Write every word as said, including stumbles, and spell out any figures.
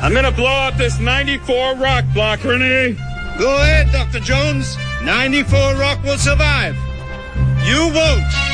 I'm going to blow out this ninety-four rock block, Renee. Go ahead, Doctor Jones. ninety-four rock will survive. You won't.